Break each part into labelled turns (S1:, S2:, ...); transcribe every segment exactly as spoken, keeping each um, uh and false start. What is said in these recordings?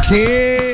S1: ¡Qué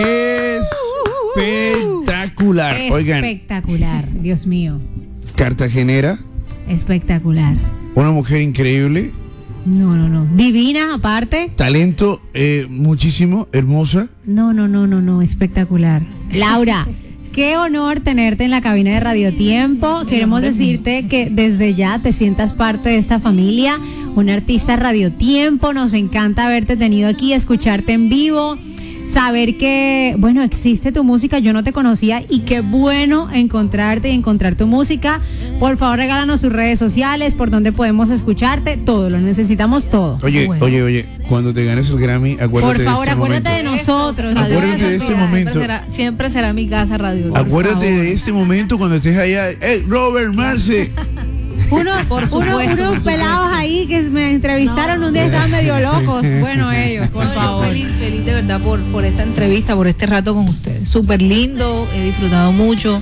S1: espectacular! Oigan,
S2: Espectacular, Dios mío.
S1: cartagenera,
S2: Espectacular.
S1: una mujer increíble,
S2: No, no, no. Divina, aparte.
S1: talento eh, muchísimo, hermosa.
S2: No, no, no, no, no. Espectacular. Laura, qué honor tenerte en la cabina de Radio Tiempo. Queremos decirte que desde ya te sientas parte de esta familia, un artista Radio Tiempo. Nos encanta haberte tenido aquí, escucharte en vivo, saber que, bueno, existe tu música, yo no te conocía y qué bueno encontrarte y encontrar tu música. Por favor, regálanos tus redes sociales, por donde podemos escucharte, todo, lo necesitamos todo.
S1: Oye,
S2: Bueno.
S1: oye, oye, cuando te ganes el Grammy, acuérdate
S2: Por favor,
S1: de este
S2: acuérdate
S1: momento.
S2: de nosotros.
S1: Acuérdate de este momento.
S3: Siempre será, siempre será mi casa Radio.
S2: Por
S1: Acuérdate
S2: favor.
S1: de este momento cuando estés allá. ¡Eh, Robert Marce!
S2: Uno,
S3: Por
S2: uno-
S3: supuesto,
S2: unos
S3: por supuesto.
S2: pelados ahí que me entrevistaron un día, estaban medio locos. Bueno, ellos, por
S3: No, yo
S2: favor.
S3: feliz, feliz de verdad por, por esta entrevista, por este rato con ustedes. Súper lindo, he disfrutado mucho.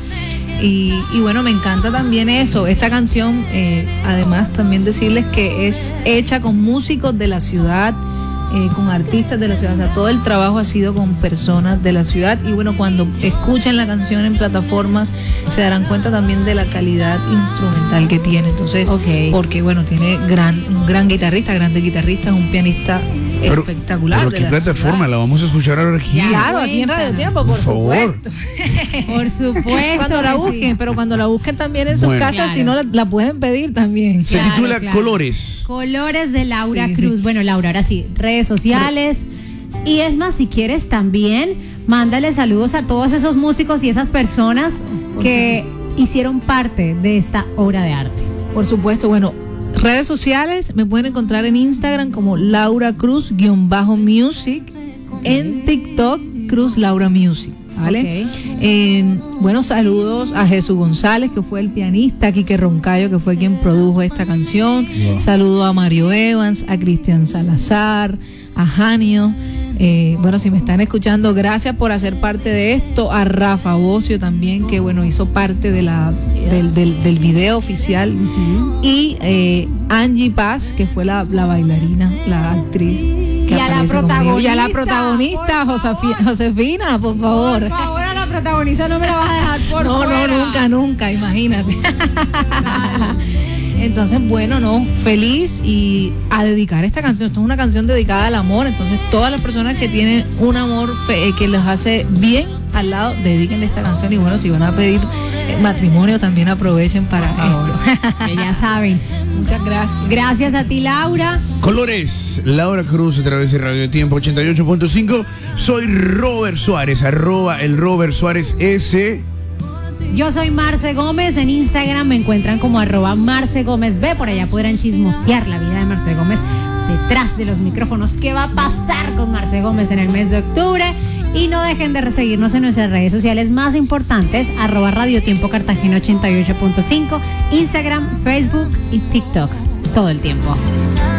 S3: Y, y bueno, me encanta también eso. Esta canción, eh, además, también decirles que es hecha con músicos de la ciudad, eh, con artistas de la ciudad. O sea, todo el trabajo ha sido con personas de la ciudad. Y bueno, cuando escuchen la canción en plataformas, se darán cuenta también de la calidad instrumental que tiene. Entonces,
S2: Ok.
S3: porque bueno, tiene gran, un gran guitarrista, grandes guitarristas, un pianista
S1: Pero-
S3: espectacular.
S1: ¿Pero
S3: de
S1: qué
S3: la
S1: plataforma?
S3: ciudad.
S1: La vamos a escuchar ahora aquí.
S3: Claro, aquí en Radio Tiempo, por,
S1: Por favor.
S3: supuesto.
S2: Por supuesto.
S3: Cuando la
S2: que
S3: busquen,
S2: sí.
S3: pero cuando la busquen también en sus
S1: Bueno.
S3: casas,
S2: Claro.
S3: si no la, la pueden pedir también.
S1: Se
S2: Claro,
S1: titula
S2: claro.
S1: Colores.
S2: Colores de Laura
S3: Sí,
S2: Cruz.
S3: sí.
S2: Bueno, Laura, ahora sí, redes sociales. Y es más, si quieres también, mándale saludos a todos esos músicos y esas personas que hicieron parte de esta obra de arte.
S3: Por supuesto, bueno, redes sociales me pueden encontrar en Instagram como Laura Cruz-Music, en TikTok Cruz Laura Music, ¿vale?
S2: Ok.
S3: Eh, bueno, saludos a Jesús González, que fue el pianista, a Quique Roncayo, que fue quien produjo esta canción.
S1: Wow.
S3: Saludo a Mario Evans, a Cristian Salazar, a Janio. Eh, bueno, si me están escuchando, gracias por hacer parte de esto. A Rafa Bocio también, que bueno, hizo parte de la, del, del, del video oficial. Y eh, Angie Paz, que fue la, la bailarina, la actriz. Que
S2: Y a la
S3: aparece conmigo. Y a la
S2: protagonista,
S3: protagonista,
S2: por
S3: Josefi-
S2: favor.
S3: Josefina, por favor.
S2: Por favor, a la protagonista no me la vas a dejar por
S3: No,
S2: fuera.
S3: no, nunca, nunca, imagínate. Entonces, bueno, no, feliz y a dedicar esta canción. Esto es una canción dedicada al amor. Entonces, todas las personas que tienen un amor fe- que les hace bien al lado, dediquen esta canción. Y bueno, si van a pedir eh, matrimonio, también aprovechen para esto.
S2: Que ya saben.
S3: Muchas gracias.
S2: Gracias a ti, Laura.
S1: Colores, Laura Cruz a través de Radio Tiempo ochenta y ocho punto cinco. Soy Robert Suárez, arroba el Robert Suárez S.
S2: Yo soy Marce Gómez, en Instagram me encuentran como arroba Marce Gómez B, por allá podrán chismosear la vida de Marce Gómez detrás de los micrófonos. ¿Qué va a pasar con Marce Gómez en el mes de octubre? Y no dejen de seguirnos en nuestras redes sociales más importantes, arroba Radio Tiempo Cartagena ochenta y ocho punto cinco, Instagram, Facebook y TikTok, todo el tiempo.